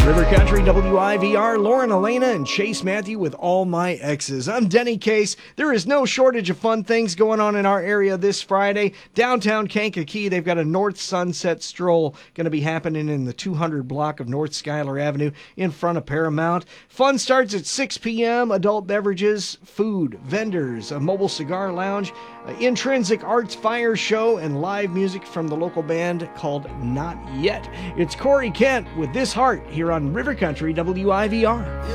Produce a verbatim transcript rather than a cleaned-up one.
River Country W I V R, Lauren Elena and Chase Matthew with All My Exes. I'm Denny Case. There is no shortage of fun things going on in our area this Friday. Downtown Kankakee, they've got a North Sunset Stroll going to be happening in the two hundred block of North Schuyler Avenue in front of Paramount. Fun starts at six p.m. Adult beverages, food, vendors, a mobile cigar lounge, an intrinsic arts fire show, and live music from the local band called Not Yet. It's Corey Kent with This Heart here on River Country W I V R.